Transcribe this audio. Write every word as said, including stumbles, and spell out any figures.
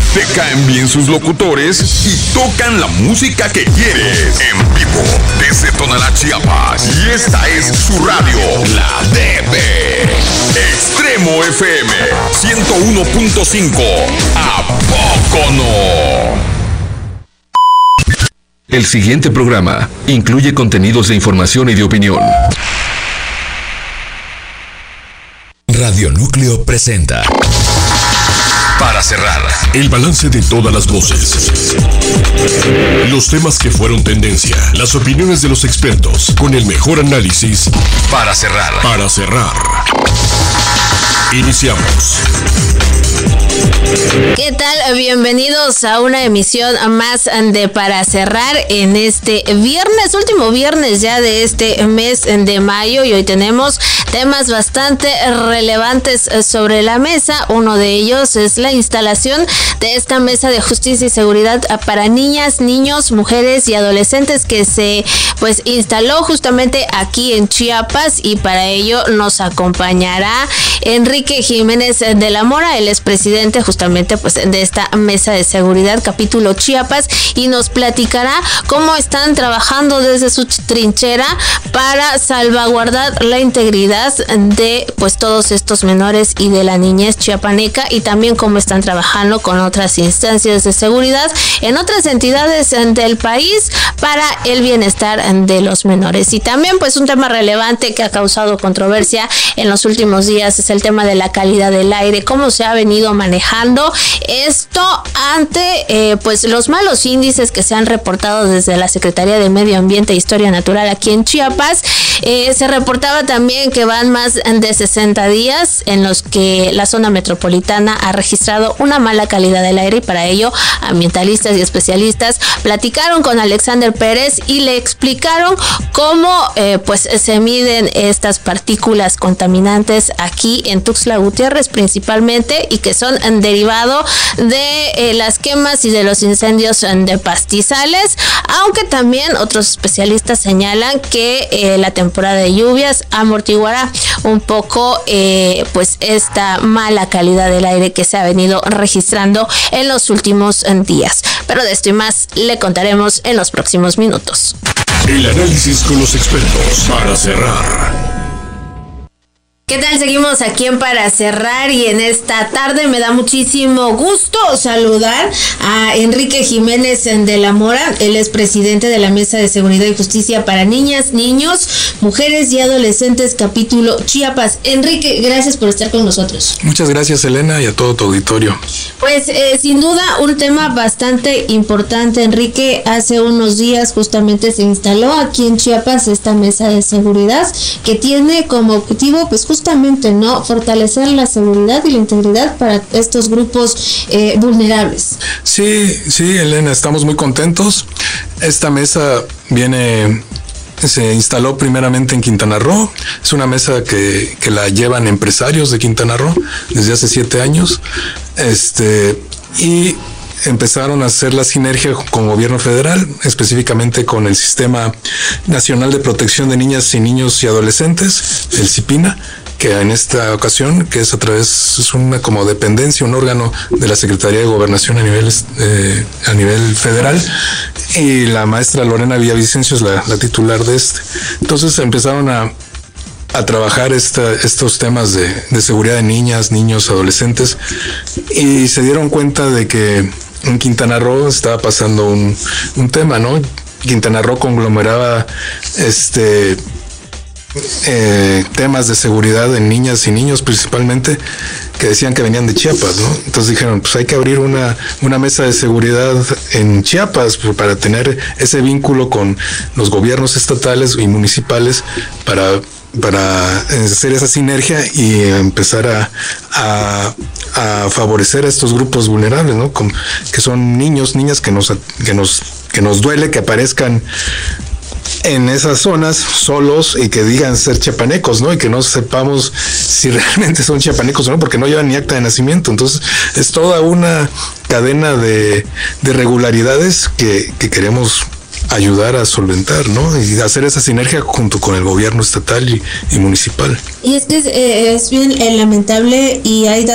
te caen bien sus locutores y tocan la música que quieres. En vivo, desde Tonalá, Chiapas. Y esta es su radio, La D B. Extremo F M, ciento uno punto cinco. ¿A poco no? El siguiente programa incluye contenidos de información y de opinión. Radio Núcleo presenta Para Cerrar, el balance de todas las voces, los temas que fueron tendencia, las opiniones de los expertos, con el mejor análisis. Para cerrar, para cerrar. Iniciamos. ¿Qué tal? Bienvenidos a una emisión más de Para Cerrar en este viernes, último viernes ya de este mes de mayo, y hoy tenemos temas bastante relevantes sobre la mesa. Uno de ellos es la instalación de esta mesa de justicia y seguridad para niñas, niños, mujeres y adolescentes que se pues instaló justamente aquí en Chiapas, y para ello nos acompañará Enrique Jiménez de la Mora. Él es presidente justamente pues de esta mesa de seguridad capítulo Chiapas, y nos platicará cómo están trabajando desde su trinchera para salvaguardar la integridad de pues todos estos menores y de la niñez chiapaneca, y también cómo están trabajando con otras instancias de seguridad en otras entidades del país para el bienestar de los menores. Y también pues un tema relevante que ha causado controversia en los últimos días es el tema de la calidad del aire, cómo se ha venido manejando esto ante eh, pues los malos índices que se han reportado desde la Secretaría de Medio Ambiente e Historia Natural aquí en Chiapas. Eh, se reportaba también que van más de sesenta días en los que la zona metropolitana ha registrado una mala calidad del aire, y para ello ambientalistas y especialistas platicaron con Alexander Pérez y le explicaron cómo eh, pues se miden estas partículas contaminantes aquí en Tuxtla Gutiérrez principalmente, y que son derivado de eh, las quemas y de los incendios de pastizales, aunque también otros especialistas señalan que eh, la temporada de lluvias amortiguará un poco eh, pues esta mala calidad del aire que se ha venido registrando en los últimos días. Pero de esto y más le contaremos en los próximos minutos. El análisis con los expertos para cerrar. ¿Qué tal? Seguimos aquí en Para Cerrar, y en esta tarde me da muchísimo gusto saludar a Enrique Jiménez de la Mora. Él es presidente de la Mesa de Seguridad y Justicia para Niñas, Niños, Mujeres y Adolescentes capítulo Chiapas. Enrique, gracias por estar con nosotros. Muchas gracias, Elena, y a todo tu auditorio. Pues eh, sin duda un tema bastante importante, Enrique. Hace unos días justamente se instaló aquí en Chiapas esta Mesa de Seguridad que tiene como objetivo pues justamente Justamente, ¿no? Fortalecer la seguridad y la integridad para estos grupos eh, vulnerables. Sí, sí, Elena, estamos muy contentos. Esta mesa viene, se instaló primeramente en Quintana Roo. Es una mesa que, que la llevan empresarios de Quintana Roo desde hace siete años. Este, y empezaron a hacer la sinergia con gobierno federal, específicamente con el Sistema Nacional de Protección de Niñas y Niños y Adolescentes, el CIPINA, que en esta ocasión, que es a través, es una como dependencia, un órgano de la Secretaría de Gobernación a nivel, eh, a nivel federal, y la maestra Lorena Villavicencio es la, la titular de este. Entonces empezaron a a trabajar esta, estos temas de, de seguridad de niñas, niños, adolescentes, y se dieron cuenta de que en Quintana Roo estaba pasando un, un tema, ¿no? Quintana Roo conglomeraba este eh, temas de seguridad en niñas y niños principalmente, que decían que venían de Chiapas, ¿no? Entonces dijeron, pues hay que abrir una, una mesa de seguridad en Chiapas para tener ese vínculo con los gobiernos estatales y municipales para para hacer esa sinergia y empezar a, a, a favorecer a estos grupos vulnerables, ¿no? Como, que son niños, niñas que nos, que nos, que nos duele que aparezcan en esas zonas solos y que digan ser chiapanecos, ¿no? Y que no sepamos si realmente son chiapanecos o no, porque no llevan ni acta de nacimiento. Entonces es toda una cadena de, de regularidades que, que queremos ayudar a solventar, ¿no? Y hacer esa sinergia junto con el gobierno estatal y, y municipal. Y es que es, eh, es bien eh, lamentable, y hay